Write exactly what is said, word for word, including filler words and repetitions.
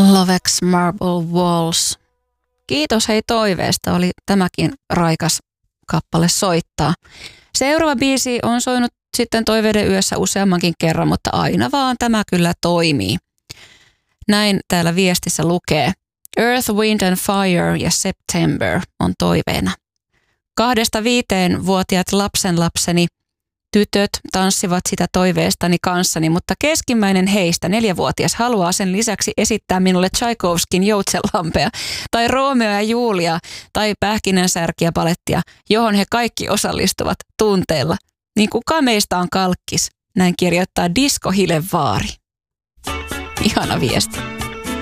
Lovex Marble Walls. Kiitos hei toiveesta, oli tämäkin raikas kappale soittaa. Seuraava biisi on soinut sitten Toiveiden yössä useammankin kerran, mutta aina vaan tämä kyllä toimii. Näin täällä viestissä lukee. Earth, Wind and Fire ja September on toiveena. Kahdesta viiteen vuotiaat lapsenlapseni tytöt tanssivat sitä toiveestani kanssani, mutta keskimmäinen heistä, neljävuotias, haluaa sen lisäksi esittää minulle Tchaikovskin Joutsenlampea tai Romeo ja Julia tai Pähkinänsärkiä palettia, johon he kaikki osallistuvat tunteella. Niin kuka meistä on kalkkis? Näin kirjoittaa Disco Hilevaari. Ihana viesti.